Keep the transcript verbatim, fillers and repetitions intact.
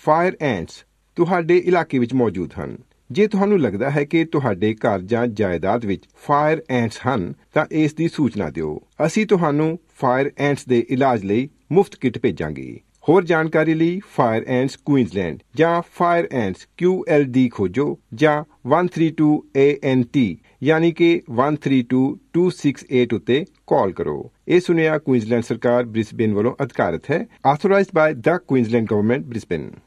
Fire ਐਂਟਸ ਤੁਹਾਡੇ ਇਲਾਕੇ ਵਿੱਚ ਮੌਜੂਦ ਹਨ। ਜੇ ਤੁਹਾਨੂੰ ਲੱਗਦਾ ਹੈ ਕਿ ਤੁਹਾਡੇ ਘਰ ਜਾਂ ਜਾਇਦਾਦ ਵਿੱਚ ਫਾਇਰ ਐਂਟਸ ਹਨ ਤਾਂ ਇਸ ਦੀ ਸੂਚਨਾ ਦਿਓ। ਅਸੀਂ ਤੁਹਾਨੂੰ ਫਾਇਰ ਐਂਟਸ ਦੇ ਇਲਾਜ ਲਈ ਮੁਫਤ ਕਿੱਟ ਭੇਜਾਂਗੇ। ਹੋਰ ਜਾਣਕਾਰੀ ਲਈ ਫਾਇਰ ਐਂਟਸ ਕੁਈਨਜ਼ਲੈਂਡ ਜਾਂ ਫਾਇਰ ਐਂਟਸ ਕਿਊ ਐਲ ਡੀ ਖੋਜੋ ਜਾਂ one three two A N T ਯਾਨੀ ਕਿ one three two two six eight ਉੱਤੇ ਕਾਲ ਕਰੋ। ਇਹ ਸੁਨੇਹਾ ਕੁਈਨਜ਼ਲੈਂਡ ਸਰਕਾਰ ਬ੍ਰਿਸਬੇਨ ਵੱਲੋਂ ਅਧਿਕਾਰਤ ਹੈ। ਆਥੋਰਾਈਜ਼ਡ ਬਾय ਦ ਕੁਈਨਜ਼ਲੈਂਡ ਗਵਰਨਮੈਂਟ ਬ੍ਰਿਸਬੇਨ।